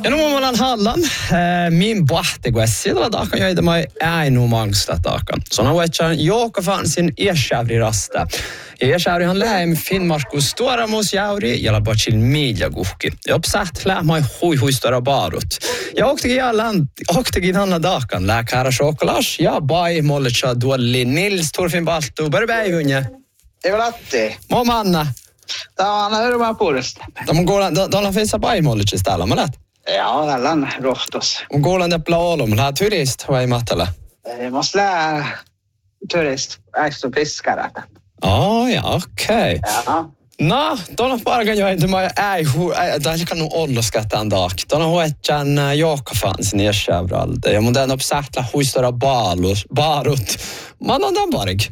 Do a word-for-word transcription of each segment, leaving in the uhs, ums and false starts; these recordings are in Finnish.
Ja no mulla on hallan, min bahti guessi, tällä taakka joita mai äinu mangsta taakka. Sona huetsan joka fansin iäsjävri rasta. Ja iäsjävri han lähem Finnmarkus stora mus jävri, jalla bacil milja guhki. Ja uppsatt lää mai hui hui stora barut. Ja åktekin jälleen, åktekin hanna daakan, lää kära choklaas, ja bai mollitsa duolli Nils Torfin Baltu, börja päivunja. Ei ole Atti. Mo manna. Tämä on aina puolesta. Tämä on kuulen, tuolla finns bai mollitsa täällä, mä läht. Ja, täällä on rohtos. On kuulen te plaolum, lää turist, vai mahtala? Ei måste lää turist, äistä piskara. Oh, ja, okei. Okay. Ja. No, tuolla parkan jo että mä ei hu, tai se kannu olloskattaan taak. Tuolla huetjan joukkafansin iäsjävralta. Ja mun tämän on sähtlä huistora baalus, baarut. Mä annan tämän parik.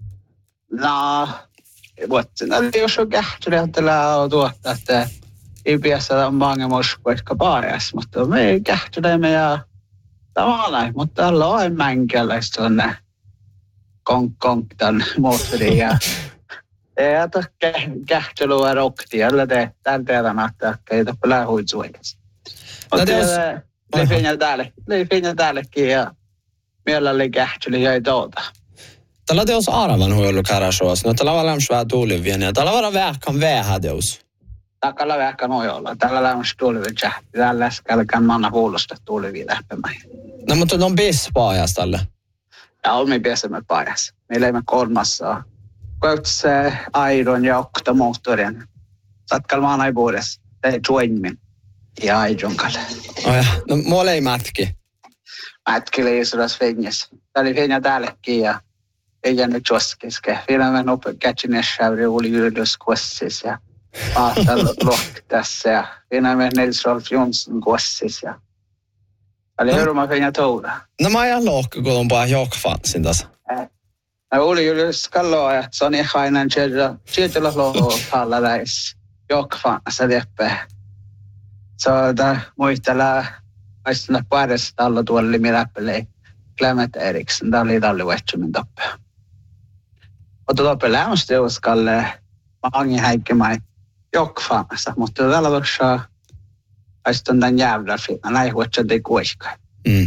No, mutta no, jos on kähtyneettelää on tuottaa, että ei piässä on mange moskuitka paajas, mutta me ei kähtyneemme ja tavallaan, mutta täällä on aina mänkäläistä tuonne konk-konk tämän moottorin ja ja tokke kähtelyä rokti, jälle te tämän tiedän, että ei tappa lähuit suojassa. Mutta oli finja täällä, oli finja täälläkin ja mielelläni kähtely jäi tuolta. Tällä teos aravan huilu karasuos, no tällä varmaan svää tuulivien ja tällä varmaan vähkan vähädeus. Takalla vähkan ojolla, tällä lämmäs tuulivien tjähti, tällä äskälkään manna huulosta tuulivien lähpemään. No mutta on biss paajas tällä? Ja on me biesemme paajas. Meillä ei me kolmassa Koits aidon ja oktomoottorin. Satkal maana ei puhudes. Ei tuenmin. Ja aidonkal. Oh ja, no mulla ei mätki. Mätki oli isodas fenges. Tää oli fenja täällekin ja ei jäänyt joskiske. Vielä mä nope kätsin essäyri oli ylös kuossis ja ahtal lohtas ja vielä mä Nils Rolf Jonsson kuossis ja oli hyrma fenja touda. No mä ajan lohka, kun on vaan joukkafansin tässä. Ja oli ylös kalloa, että se on ihan aina tietyllä lohkoa halladais jokfanassa teppä. Se on tämä muistella aistuna parissa tallo tuolla miläppelei Clement Eriksen. Tämä oli talli vetsumin toppe. Mutta toppe lämmästä jouskalle mangi häikkimai jokfanassa, mutta tällä tuossa aistun tämän jävla finna. Näin huotsa tei kuiskai. Mm.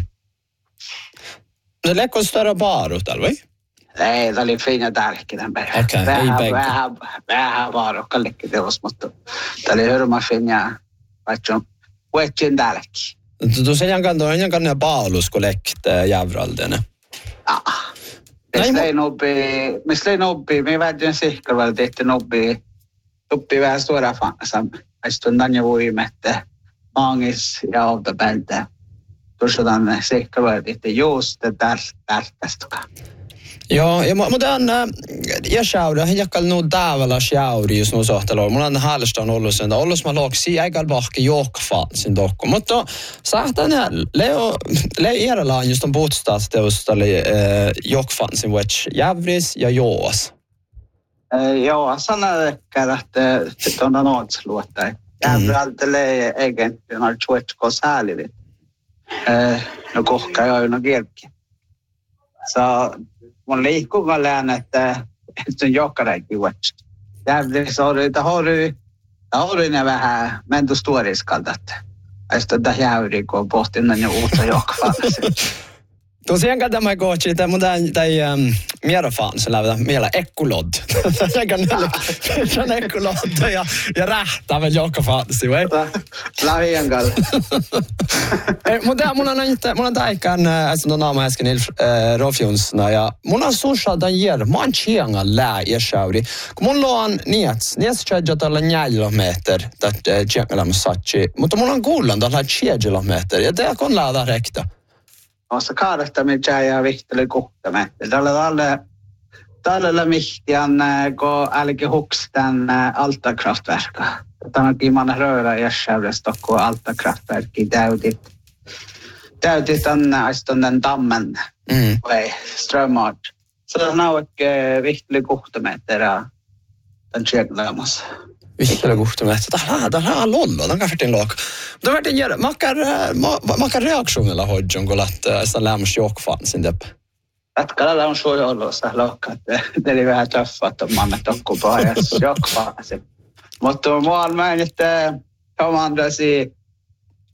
No lekko större baru tällä vai? Ei, tämä oli fina täälläkin tämän päivän. Okei, okay, ei päivä. Vähän, vähän vaarokkallekin teos, mutta tämä oli hyrma fina, vaikka on huetsin täälläkin. Du sen jankan, du jankan ne baalus, kun lekt jävraldene. Ja. Mistä ei nobbi, mistä ei nobbi, me vähdyn sihkarvalla tehty nobbi, nobbi vähän suora fansa. Aistun tänne voimette, maangis ja autopältä. Tuossa tänne sihkarvalla tehty just tältästukaan. Joo, ja mutta on iäsjävri, hän jakkal nu däävällä sjävri just nu sohtelu. Mulla on hälstan ollut sen, ollut mä loksi eikä bahki joukkafansin dokko. Mutta sähtän leo leo iärälaan just on puhutstas teosta oli joukkafansin which jävris ja joos. Joo, sanadekään, että on on otsluottaa. Jävrältä lei egentin on tjuetsko säälivit. No kohka joo, no kielki. Så mun liikkuva lään, että se on jokkareikin vuotta. Jävlis on, että har du ne vähän mentu stuoriskalta. Ja sitten tämä jävri, kun on pohtinut jo uutta jokkafannasi. Tosiaan kan tämä kohti, että mun tai mierofansa lävitä miellä ekkulod. Sekä se on ekkulod ja, ja rähtää vielä jokkafansi, vai? Lähien kanssa. Mutta mun on inte, mun on taikkaan, että on naama äsken Rolf Jonsson, ja mun on suussa tämän jär, mä oon tjenga lää iäsjävri. Kun mun luon niets, niets tjädjä tällä njäljilometer, tätä tjengalämmä satsi, mutta mun on kuullan tällä tjädjilometer, ja det on läädä rekta. Ossa kahdestamista ja vihteli kuhtamättä. Tällä tällä tällä mihtiän, kun älki huks tämän altakraftverka. Tänäkin man röra iäsjävrestä, kun altakraftverkki täytit. Täytit tänne aistun den dammen. Mm. Vai strömmart. Så den har ikke vihteli kuhtamättä ja den tjeglämmas. Vihteli kuhtamättä. Tämä on lollo, tämä on kaffertin luok. Mutta vertin jär, makar reaktionilla hoidjon, kun lähtee lämmäs jokfansin teppä. Jätkällä lämmäs suojollussa luokka, että oli vähän töffä, että mannet tokku pohjas jokfansin. Mutta mua on mä nyt omandasi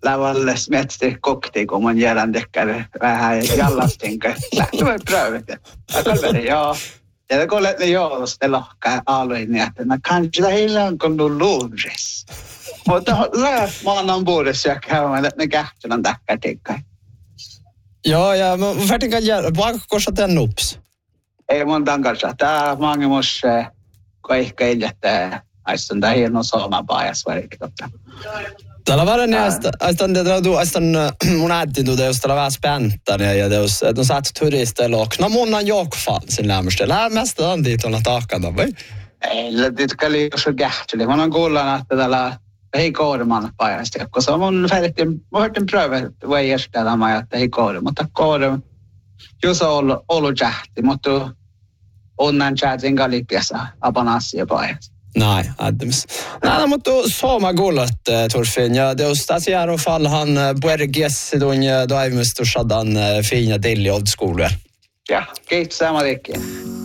lavalle smetsti kokti, kun mun jälän tekkär vähän jallastinkä. Lähtivä pröydä. Ja kalveri, joo. Ja kun lähti joulusta lohkaa alueen, niin että no kanskje heillä kun du luudres. Mutta läht maanan puudessa ja käymään, että ne kähtylän takkar tekkär. Joo, ja mä färtin kanssa, vaikka koska tämän nups? Ei mun tämän kanssa. Tää mangimus, kun ehkä iljettä, aistun tää hieno soomapaajas variktotta. Tällä var det nästa, aistan det då aistan mun äiti då det just tällä vähän späntan ja ja det just de satt turister och no mun on jokfall sin lämste. Lää mesta on dit on takana vai? Ei, det kan ju så gärtligt. Man har gollat att det där hei koodman paajasti, kun se on färdigt, mä hörtin pröve voi järjestää mä että hei koodman, mutta koodman jos on ollut, ollut jähti, mutta onnan chatin Galipiassa apanassia paajasti. Nej, Adams. Nej, mutta sama gullat Torfin. Ja det är just i alla fall han Berges då då är mest så dan fina del av skolan. Ja, kiitos sama tekee.